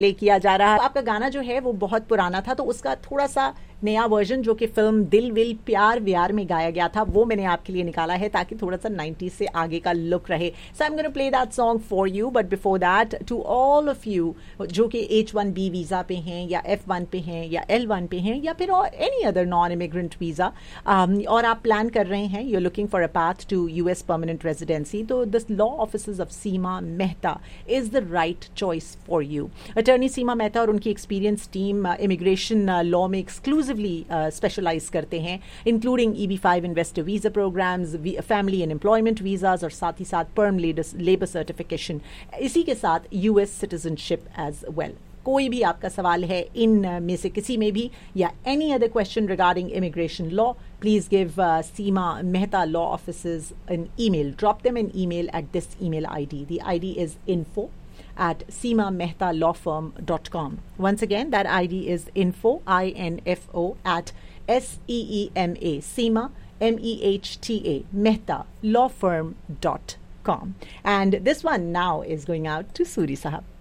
Play किया जा रहा है। आपका गाना जो है वो बहुत पुराना था, तो उसका थोड़ा सा नया वर्जन जो कि फिल्म दिल विल प्यार व्यार में गाया गया था, वो मैंने आपके लिए निकाला है ताकि थोड़ा सा 90s से आगे का लुक रहे। सो I am gonna play that song for you, but before that to all of you जो कि H1B वीजा पे हैं या F1 पे हैं या L1 पे हैं या फिर any other non immigrant visa, और आप प्लान कर रहे हैं, you are looking for a path to US permanent residency, तो this law offices of Seema Mehta is the right choice for you. Attorney सीमा मेहता और उनकी एक्सपीरियंस टीम इमिग्रेशन लॉ में exclusively specialise करते हैं, including EB-5 investor visa programmes, family and employment visas और साथ ही साथ पर्म labour certification, इसी के साथ US सिटीजनशिप एज वेल। कोई भी आपका सवाल है इन में से किसी में भी या any other question regarding immigration law, please give Seema Mehta Law Offices an email. Drop them an email at this email ID. The ID is info@seemamehtalaw.com. Once again, that ID is info, info at SEEMA, Seema, MEHTA, Mehta Law Firm.com. And this one now is going out to Suri Sahab.